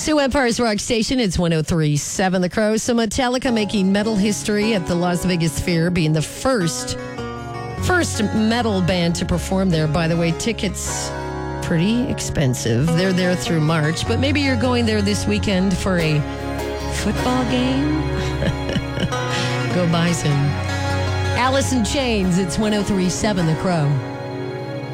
to Empire's Rock Station. It's 103.7 The Crow. So Metallica making metal history at the Las Vegas Sphere, being the first metal band to perform there. By the way, tickets pretty expensive. They're there through March, but maybe you're going there this weekend for a football game. Go Bison. Alice in Chains. It's 103.7 The Crow.